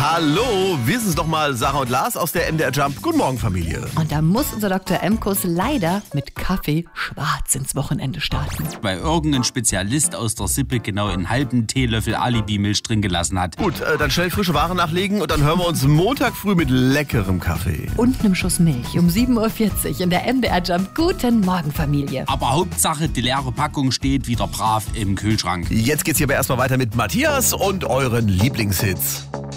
Hallo, wir sind doch mal Sarah und Lars aus der MDR Jump. Guten Morgen, Familie. Und da muss unser Dr. M-Kurs leider mit Kaffee schwarz ins Wochenende starten. Weil irgendein Spezialist aus der Sippe genau einen halben Teelöffel Alibi-Milch drin gelassen hat. Gut, dann schnell frische Ware nachlegen und dann hören wir uns Montag früh mit leckerem Kaffee. Und einem Schuss Milch um 7.40 Uhr in der MDR Jump. Guten Morgen, Familie. Aber Hauptsache, die leere Packung steht wieder brav im Kühlschrank. Jetzt geht's hier aber erstmal weiter mit Matthias und euren Lieblingshits.